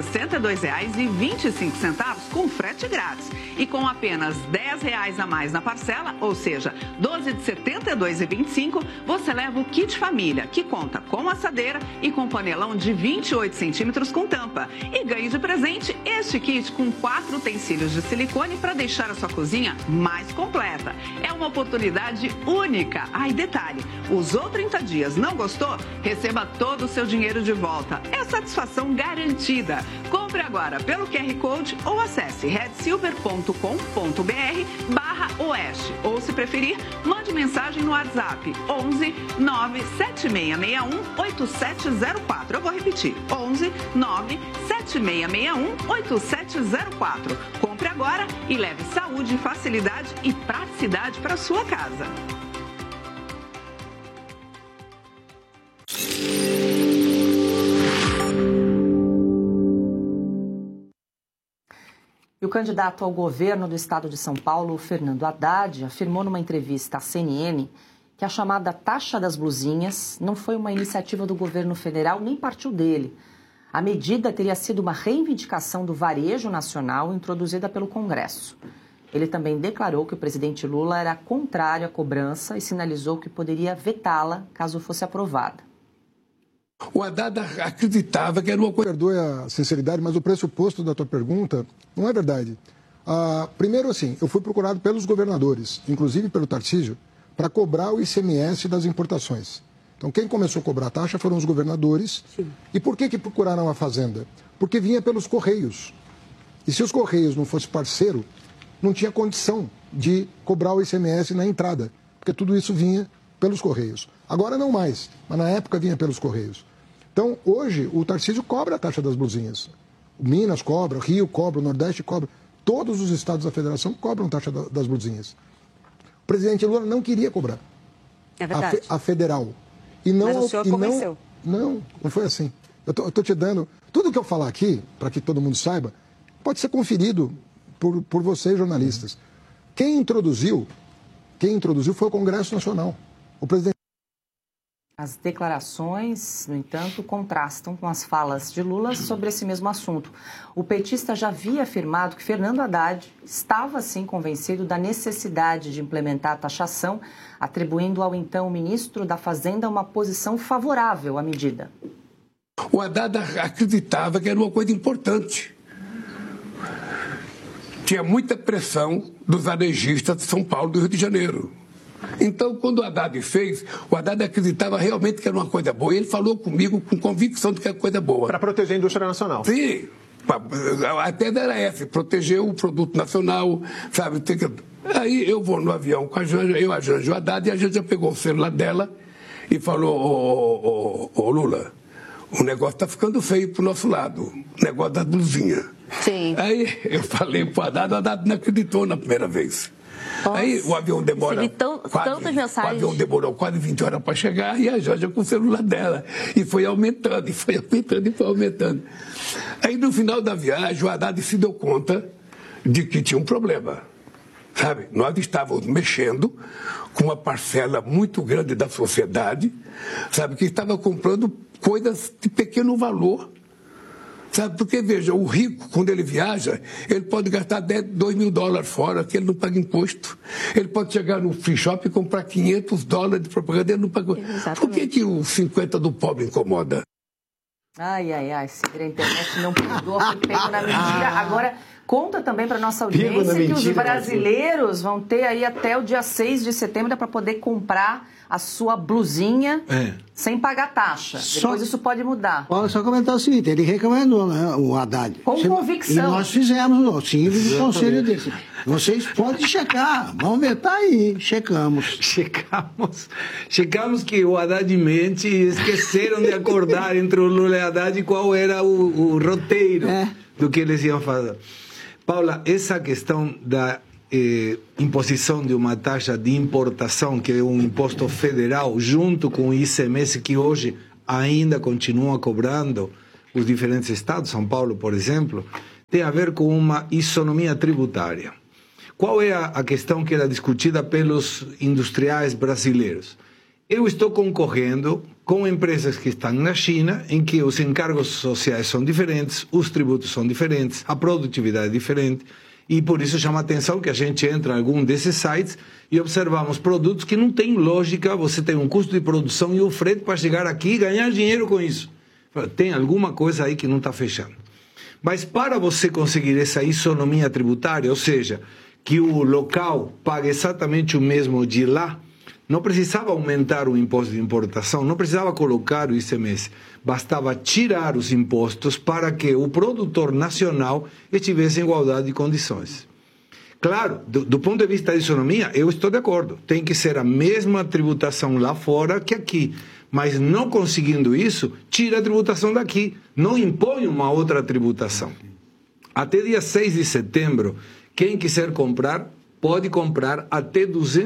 62,25 com frete grátis. E com apenas R$ 10 a mais na parcela, ou seja, 12 de R$ 72,25, você leva o kit família, que conta com assadeira e com panelão de 28 centímetros com tampa. E ganhe de presente este kit com 4 utensílios de silicone para deixar a sua cozinha mais completa. É uma oportunidade única. Ah, e detalhe, usou 30 dias, não gostou? Receba todo o seu dinheiro de volta. É satisfação garantida. Compre agora pelo QR Code ou acesse redsilver.com.br/oeste. Ou, se preferir, mande mensagem no WhatsApp 11 97661 8704. Eu vou repetir, 11 97661 8704. Compre agora e leve saúde, facilidade e praticidade para sua casa. E o candidato ao governo do estado de São Paulo, Fernando Haddad, afirmou numa entrevista à CNN que a chamada taxa das blusinhas não foi uma iniciativa do governo federal nem partiu dele. A medida teria sido uma reivindicação do varejo nacional introduzida pelo Congresso. Ele também declarou que o presidente Lula era contrário à cobrança e sinalizou que poderia vetá-la caso fosse aprovada. O Haddad acreditava que era uma coisa... Perdoe a sinceridade, mas o pressuposto da tua pergunta não é verdade. Primeiro, assim, eu fui procurado pelos governadores, inclusive pelo Tarcísio, para cobrar o ICMS das importações. Então, quem começou a cobrar a taxa foram os governadores. Sim. E por que procuraram a Fazenda? Porque vinha pelos Correios. E se os Correios não fossem parceiro, não tinha condição de cobrar o ICMS na entrada, porque tudo isso vinha pelos Correios. Agora não mais, mas na época vinha pelos Correios. Então, hoje, o Tarcísio cobra a taxa das blusinhas. O Minas cobra, o Rio cobra, o Nordeste cobra. Todos os estados da federação cobram taxa das blusinhas. O presidente Lula não queria cobrar. É verdade. A federal. E não, mas o senhor convenceu. Não foi assim. Eu tô te dando... Tudo que eu falar aqui, para que todo mundo saiba, pode ser conferido por vocês, jornalistas. Quem introduziu foi o Congresso Nacional. O presidente... As declarações, no entanto, contrastam com as falas de Lula sobre esse mesmo assunto. O petista já havia afirmado que Fernando Haddad estava, sim, convencido da necessidade de implementar a taxação, atribuindo ao então ministro da Fazenda uma posição favorável à medida. O Haddad acreditava que era uma coisa importante. Tinha muita pressão dos varejistas de São Paulo e do Rio de Janeiro. Então, quando o Haddad fez, o Haddad acreditava realmente que era uma coisa boa. E ele falou comigo com convicção de que era coisa boa. Para proteger a indústria nacional. Sim. Até era essa, proteger o produto nacional, sabe? Aí eu vou no avião com a Janja, a Janja e o Haddad, e a Janja pegou o celular dela e falou, ô Lula, o negócio está ficando feio pro nosso lado, o negócio da blusinha. Sim. Aí eu falei pro Haddad, o Haddad não acreditou na primeira vez. Nossa. Aí o avião demora. Tantas mensagens. O avião demorou quase 20 horas para chegar e a Janja com o celular dela. E foi aumentando, e foi aumentando, e foi aumentando. Aí no final da viagem, o Haddad se deu conta de que tinha um problema. Sabe? Nós estávamos mexendo com uma parcela muito grande da sociedade, sabe, que estava comprando coisas de pequeno valor. Sabe? Porque, veja, o rico, quando ele viaja, ele pode gastar $2.000 fora, que ele não paga imposto. Ele pode chegar no free shop e comprar $500 de propaganda, ele não paga. Exatamente. Por que os 50 do pobre incomoda? Ai, a internet não perdoa, foi pego na mentira. Agora, conta também para nossa audiência que os brasileiros vão ter aí até o dia 6 de setembro para poder comprar a sua blusinha sem pagar taxa. Depois isso pode mudar. Olha, só comentar o seguinte, ele recomendou, né, o Haddad. Com convicção. E nós fizemos o simples do conselho desse. Vocês podem checar, vamos ver, tá aí, checamos. Checamos que o Haddad mente e esqueceram de acordar entre o Lula e o Haddad qual era o roteiro do que eles iam fazer. Paula, essa questão da imposição de uma taxa de importação, que é um imposto federal, junto com o ICMS, que hoje ainda continua cobrando os diferentes estados, São Paulo, por exemplo, tem a ver com uma isonomia tributária. Qual é a questão que era discutida pelos industriais brasileiros? Eu estou concorrendo com empresas que estão na China, em que os encargos sociais são diferentes, os tributos são diferentes, a produtividade é diferente, e por isso chama a atenção que a gente entra em algum desses sites e observamos produtos que não tem lógica, você tem um custo de produção e o frete para chegar aqui e ganhar dinheiro com isso. Tem alguma coisa aí que não está fechando. Mas para você conseguir essa isonomia tributária, ou seja, que o local pague exatamente o mesmo de lá, não precisava aumentar o imposto de importação, não precisava colocar o ICMS, bastava tirar os impostos para que o produtor nacional estivesse em igualdade de condições. Claro, do ponto de vista da isonomia, eu estou de acordo, tem que ser a mesma tributação lá fora que aqui, mas não conseguindo isso, tira a tributação daqui, não impõe uma outra tributação. Até dia 6 de setembro, quem quiser comprar, pode comprar até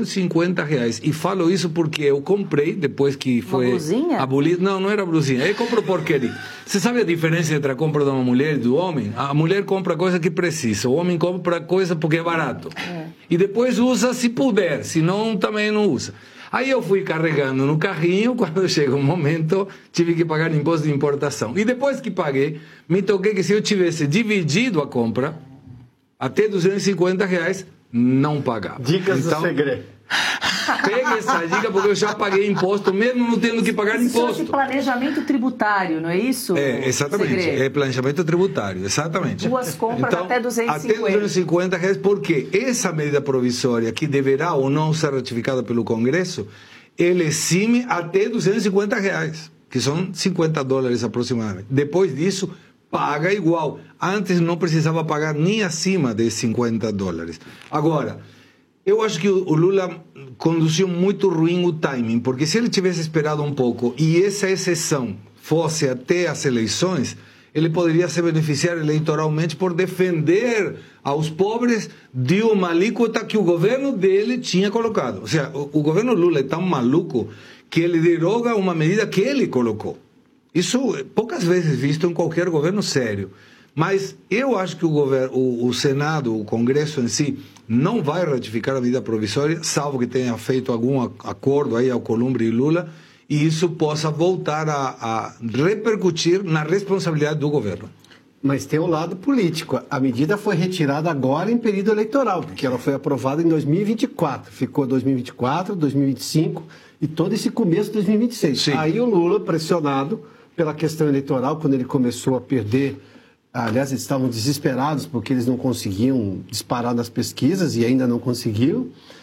R$250. E falo isso porque eu comprei, depois que foi abolido. Não era blusinha. Eu compro porqueria. Você sabe a diferença entre a compra de uma mulher e do homem? A mulher compra coisa que precisa. O homem compra coisa porque é barato. E depois usa se puder. Se não, também não usa. Aí eu fui carregando no carrinho. Quando chega um momento, tive que pagar imposto de importação. E depois que paguei, me toquei que se eu tivesse dividido a compra, até R$250, não pagava. Dicas do segredo. Pegue essa dica porque eu já paguei imposto, mesmo não tendo que pagar imposto. Isso é planejamento tributário, não é isso? Exatamente. Segredo. É planejamento tributário, exatamente. Duas compras então, até R$250. Até R$250, porque essa medida provisória, que deverá ou não ser ratificada pelo Congresso, ele exime até R$250, que são $50 aproximadamente. Depois disso, paga igual. Antes não precisava pagar nem acima de $50. Agora, eu acho que o Lula conduziu muito ruim o timing, porque se ele tivesse esperado um pouco e essa exceção fosse até as eleições, ele poderia se beneficiar eleitoralmente por defender aos pobres de uma alíquota que o governo dele tinha colocado. Ou seja, o governo Lula é tão maluco que ele deroga uma medida que ele colocou. Isso é poucas vezes visto em qualquer governo sério. Mas eu acho que o Senado, o Congresso em si, não vai ratificar a medida provisória, salvo que tenha feito algum acordo aí ao Columbre e Lula, e isso possa voltar a repercutir na responsabilidade do governo. Mas tem o lado político. A medida foi retirada agora em período eleitoral, porque ela foi aprovada em 2024. Ficou 2024, 2025 e todo esse começo de 2026. Sim. Aí o Lula, pressionado pela questão eleitoral, quando ele começou a perder... Aliás, eles estavam desesperados porque eles não conseguiam disparar nas pesquisas e ainda não conseguiram.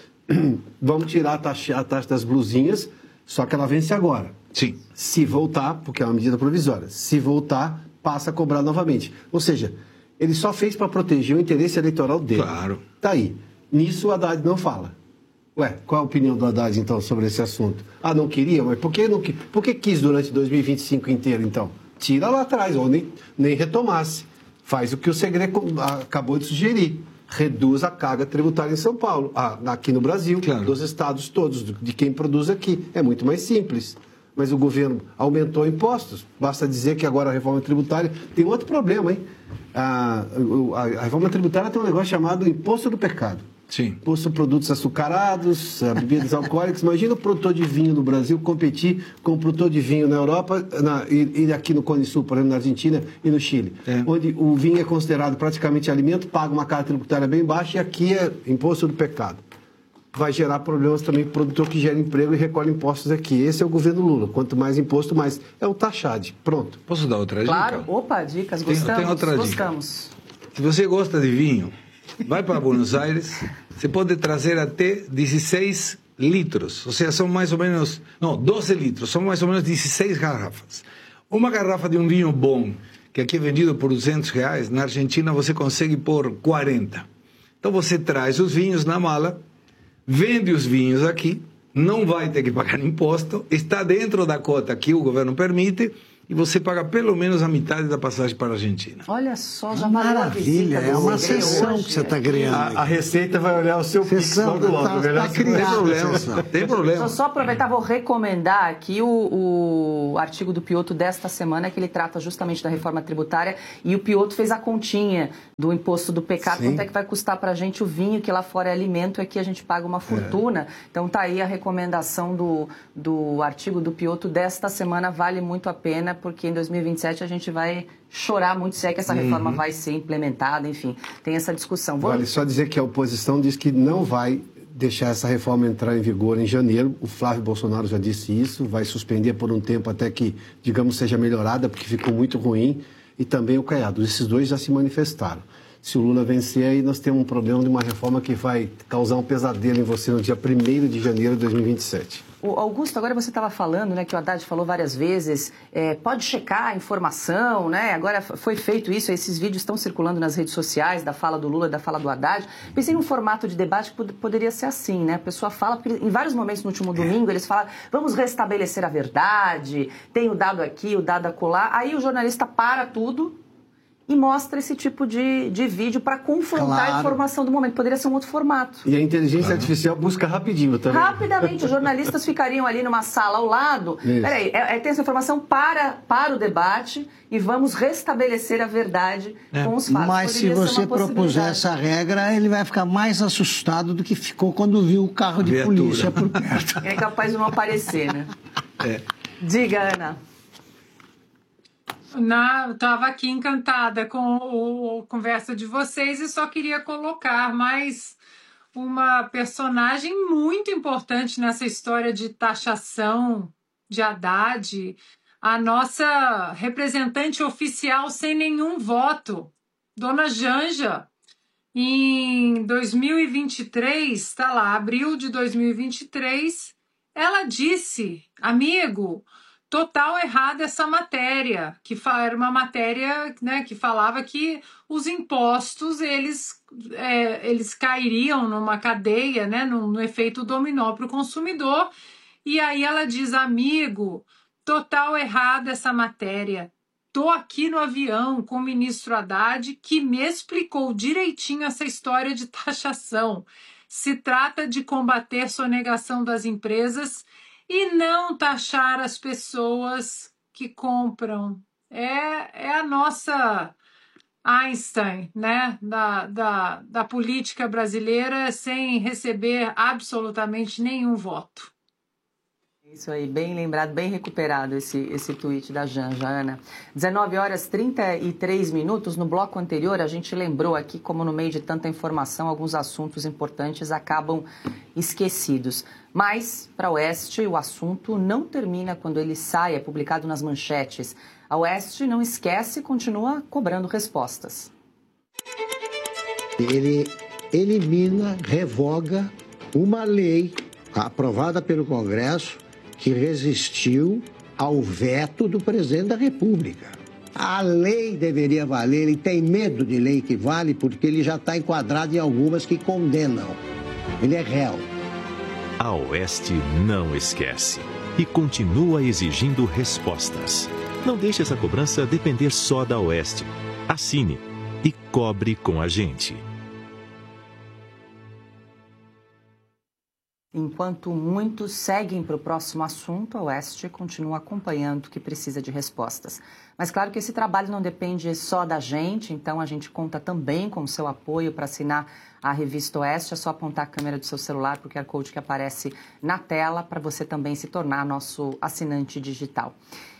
Vamos tirar a taxa das blusinhas, só que ela vence agora. Sim. Se voltar, porque é uma medida provisória, se voltar, passa a cobrar novamente. Ou seja, ele só fez para proteger o interesse eleitoral dele. Claro. Tá aí. Nisso o Haddad não fala. Ué, qual a opinião do Haddad, então, sobre esse assunto? Ah, não queria? Mas por que quis durante 2025 inteiro, então? Tira lá atrás, ou nem retomasse. Faz o que o Segredo acabou de sugerir. Reduz a carga tributária em São Paulo, aqui no Brasil, claro, dos estados todos, de quem produz aqui. É muito mais simples. Mas o governo aumentou impostos. Basta dizer que agora a reforma tributária tem outro problema, hein? A reforma tributária tem um negócio chamado imposto do pecado. Sim. Imposto a produtos açucarados, a bebidas alcoólicas. Imagina o produtor de vinho no Brasil competir com o produtor de vinho na Europa e aqui no Cone Sul, por exemplo, na Argentina e no Chile, onde o vinho é considerado praticamente alimento, paga uma carga tributária bem baixa e aqui é imposto do pecado. Vai gerar problemas também para o produtor que gera emprego e recolhe impostos aqui. Esse é o governo Lula. Quanto mais imposto, mais. É o taxade. Pronto. Posso dar outra dica? Claro. Opa, dicas. Gostamos. Tem outra Gostamos. Dica. Se você gosta de vinho, vai para Buenos Aires, você pode trazer até 16 litros. Ou seja, são mais ou menos... Não, 12 litros. São mais ou menos 16 garrafas. Uma garrafa de um vinho bom, que aqui é vendido por R$200, na Argentina você consegue por 40. Então você traz os vinhos na mala, vende os vinhos aqui, não vai ter que pagar imposto, está dentro da cota que o governo permite e você paga pelo menos a metade da passagem para a Argentina. Olha só, já maravilha, é uma sessão que você está criando. A Receita vai olhar o seu sessão do outro. Tem problema. Só aproveitar, vou recomendar aqui o artigo do Piotto desta semana, que ele trata justamente da reforma tributária, e o Piotto fez a continha do imposto do pecado, quanto é que vai custar para a gente o vinho, que lá fora é alimento, aqui a gente paga uma fortuna. Então tá aí a recomendação do artigo do Piotto desta semana, vale muito a pena, porque em 2027 a gente vai chorar muito se é que essa reforma vai ser implementada, enfim, tem essa discussão. Vale só dizer que a oposição diz que não vai deixar essa reforma entrar em vigor em janeiro. O Flávio Bolsonaro já disse isso, vai suspender por um tempo até que, digamos, seja melhorada, porque ficou muito ruim, e também o Caiado. Esses dois já se manifestaram. Se o Lula vencer, aí nós temos um problema de uma reforma que vai causar um pesadelo em você no dia 1º de janeiro de 2027. Augusto, agora você estava falando, né, que o Haddad falou várias vezes, pode checar a informação, né? Agora foi feito isso, esses vídeos estão circulando nas redes sociais, da fala do Lula, da fala do Haddad. Pensei num formato de debate que poderia ser assim, né? A pessoa fala, porque em vários momentos no último domingo eles falam, vamos restabelecer a verdade, tem o dado aqui, o dado acolá. Aí o jornalista para tudo e mostra esse tipo de vídeo para confrontar a informação do momento. Poderia ser um outro formato. E a inteligência artificial busca rapidinho também. Rapidamente, os jornalistas ficariam ali numa sala ao lado. Peraí, tem essa informação para o debate e vamos restabelecer a verdade com os fatos. Mas se você propuser essa regra, ele vai ficar mais assustado do que ficou quando viu o carro de polícia por perto. É capaz de não aparecer, né? Diga, Ana. Estava aqui encantada com a conversa de vocês e só queria colocar mais uma personagem muito importante nessa história de taxação de Haddad, a nossa representante oficial sem nenhum voto, Dona Janja. Em 2023, está lá, abril de 2023, ela disse, amigo, total errada essa matéria, que era uma matéria, né, que falava que os impostos eles cairiam numa cadeia, né, no efeito dominó para o consumidor. E aí ela diz, amigo, total errada essa matéria. Estou aqui no avião com o ministro Haddad, que me explicou direitinho essa história de taxação. Se trata de combater sonegação das empresas e não taxar as pessoas que compram. É a nossa Einstein, né, da política brasileira, sem receber absolutamente nenhum voto. Isso aí, bem lembrado, bem recuperado esse tweet da Janja, Ana. 19h33, no bloco anterior a gente lembrou aqui como no meio de tanta informação alguns assuntos importantes acabam esquecidos. Mas, para a Oeste, o assunto não termina quando ele sai, é publicado nas manchetes. A Oeste não esquece e continua cobrando respostas. Ele elimina, revoga uma lei aprovada pelo Congresso que resistiu ao veto do presidente da República. A lei deveria valer, ele tem medo de lei que vale porque ele já está enquadrado em algumas que condenam. Ele é réu. A Oeste não esquece e continua exigindo respostas. Não deixe essa cobrança depender só da Oeste. Assine e cobre com a gente. Enquanto muitos seguem para o próximo assunto, a Oeste continua acompanhando que precisa de respostas. Mas claro que esse trabalho não depende só da gente, então a gente conta também com o seu apoio para assinar a revista Oeste. É só apontar a câmera do seu celular para o QR Code que aparece na tela para você também se tornar nosso assinante digital.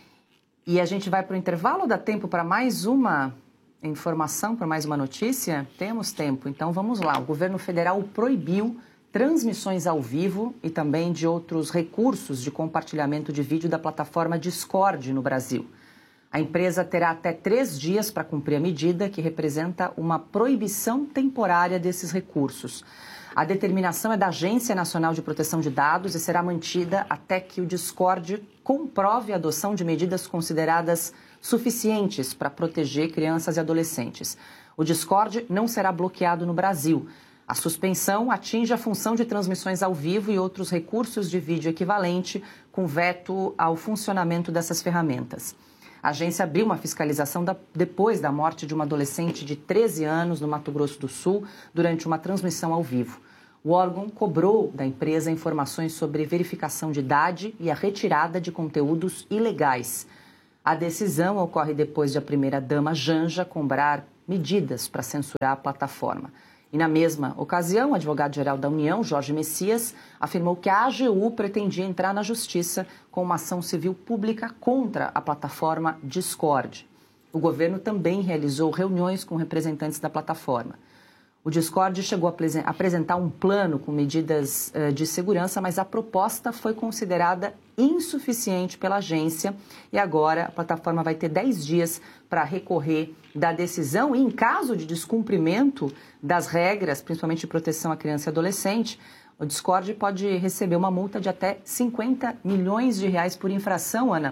E a gente vai para o intervalo, dá tempo para mais uma informação, para mais uma notícia? Temos tempo, então vamos lá. O governo federal proibiu transmissões ao vivo e também de outros recursos de compartilhamento de vídeo da plataforma Discord no Brasil. A empresa terá até 3 dias para cumprir a medida, que representa uma proibição temporária desses recursos. A determinação é da Agência Nacional de Proteção de Dados e será mantida até que o Discord comprove a adoção de medidas consideradas suficientes para proteger crianças e adolescentes. O Discord não será bloqueado no Brasil. A suspensão atinge a função de transmissões ao vivo e outros recursos de vídeo equivalente, com veto ao funcionamento dessas ferramentas. A agência abriu uma fiscalização depois da morte de uma adolescente de 13 anos no Mato Grosso do Sul, durante uma transmissão ao vivo. O órgão cobrou da empresa informações sobre verificação de idade e a retirada de conteúdos ilegais. A decisão ocorre depois de a primeira-dama Janja cobrar medidas para censurar a plataforma. E na mesma ocasião, o advogado-geral da União, Jorge Messias, afirmou que a AGU pretendia entrar na justiça com uma ação civil pública contra a plataforma Discord. O governo também realizou reuniões com representantes da plataforma. O Discord chegou a apresentar um plano com medidas de segurança, mas a proposta foi considerada insuficiente pela agência e agora a plataforma vai ter 10 dias para recorrer da decisão e, em caso de descumprimento das regras, principalmente de proteção à criança e adolescente, o Discord pode receber uma multa de até 50 milhões de reais por infração, Ana,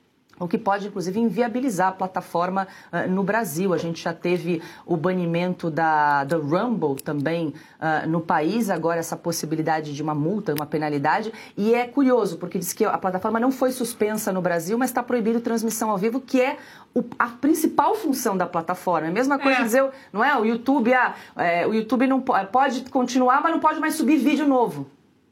o que pode, inclusive, inviabilizar a plataforma no Brasil. A gente já teve o banimento da Rumble também no país, agora essa possibilidade de uma multa, uma penalidade. E é curioso, porque diz que a plataforma não foi suspensa no Brasil, mas está proibido transmissão ao vivo, que é a principal função da plataforma. É a mesma coisa dizer, não é? O YouTube, o YouTube não pode continuar, mas não pode mais subir vídeo novo.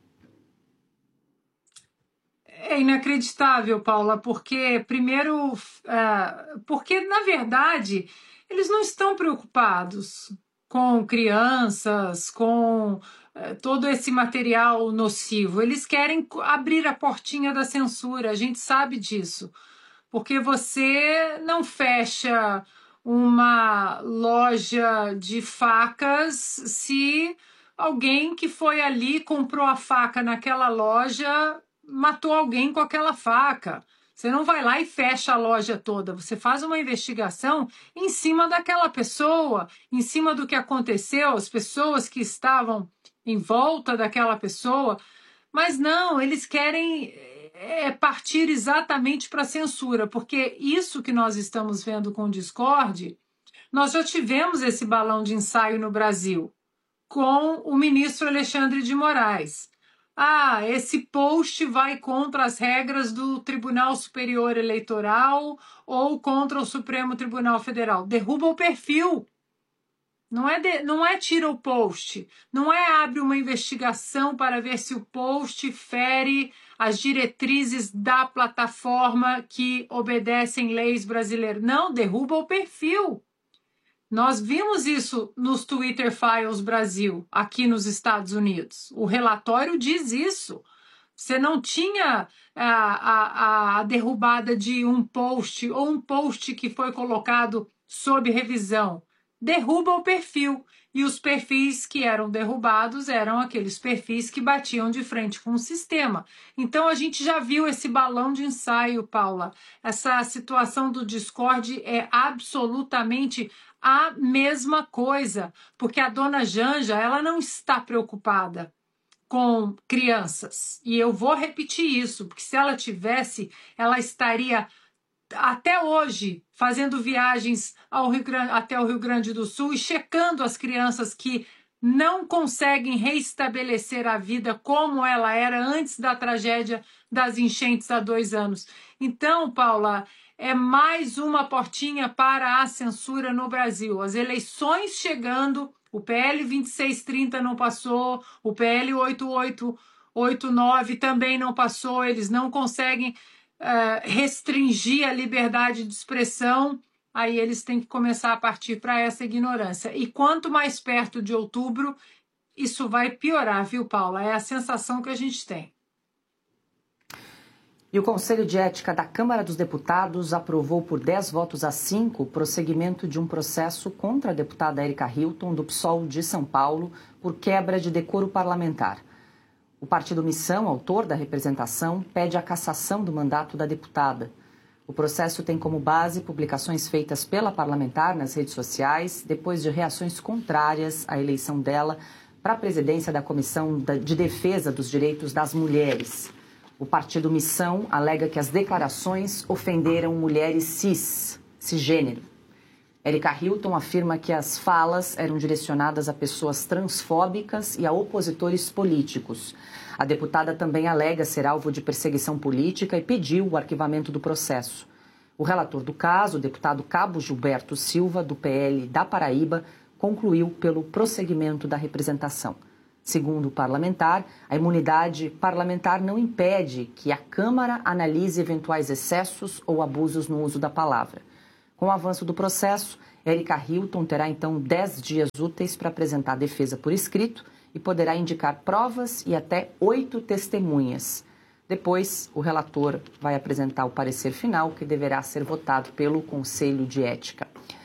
É inacreditável, Paula, porque, primeiro, porque, na verdade, eles não estão preocupados com crianças, com todo esse material nocivo. Eles querem abrir a portinha da censura, a gente sabe disso, porque você não fecha uma loja de facas se alguém que foi ali, comprou a faca naquela loja, matou alguém com aquela faca. Você não vai lá e fecha a loja toda. Você faz uma investigação em cima daquela pessoa, em cima do que aconteceu, as pessoas que estavam em volta daquela pessoa. Mas não, eles querem partir exatamente para a censura, porque isso que nós estamos vendo com o Discord, nós já tivemos esse balão de ensaio no Brasil, com o ministro Alexandre de Moraes. Esse post vai contra as regras do Tribunal Superior Eleitoral ou contra o Supremo Tribunal Federal. Derruba o perfil. Não é tira o post. Não é abre uma investigação para ver se o post fere as diretrizes da plataforma que obedecem leis brasileiras. Não, derruba o perfil. Nós vimos isso nos Twitter Files Brasil, aqui nos Estados Unidos. O relatório diz isso. Você não tinha a derrubada de um post ou um post que foi colocado sob revisão. Derruba o perfil. E os perfis que eram derrubados eram aqueles perfis que batiam de frente com o sistema. Então, a gente já viu esse balão de ensaio, Paula. Essa situação do Discord é absolutamente a mesma coisa, porque a dona Janja, ela não está preocupada com crianças. E eu vou repetir isso, porque se ela tivesse, ela estaria até hoje fazendo viagens até o Rio Grande do Sul e checando as crianças que não conseguem reestabelecer a vida como ela era antes da tragédia das enchentes há 2 anos. Então, Paula, é mais uma portinha para a censura no Brasil. As eleições chegando, o PL 2630 não passou, o PL 89 também não passou, eles não conseguem restringir a liberdade de expressão, aí eles têm que começar a partir para essa ignorância. E quanto mais perto de outubro, isso vai piorar, viu, Paula? É a sensação que a gente tem. E o Conselho de Ética da Câmara dos Deputados aprovou por 10 votos a 5 o prosseguimento de um processo contra a deputada Érica Hilton, do PSOL de São Paulo, por quebra de decoro parlamentar. O Partido Missão, autor da representação, pede a cassação do mandato da deputada. O processo tem como base publicações feitas pela parlamentar nas redes sociais, depois de reações contrárias à eleição dela para a presidência da Comissão de Defesa dos Direitos das Mulheres. O Partido Missão alega que as declarações ofenderam mulheres cisgênero. Érica Hilton afirma que as falas eram direcionadas a pessoas transfóbicas e a opositores políticos. A deputada também alega ser alvo de perseguição política e pediu o arquivamento do processo. O relator do caso, o deputado Cabo Gilberto Silva, do PL da Paraíba, concluiu pelo prosseguimento da representação. Segundo o parlamentar, a imunidade parlamentar não impede que a Câmara analise eventuais excessos ou abusos no uso da palavra. Com o avanço do processo, Érica Hilton terá então 10 dias úteis para apresentar a defesa por escrito e poderá indicar provas e até 8 testemunhas. Depois, o relator vai apresentar o parecer final, que deverá ser votado pelo Conselho de Ética.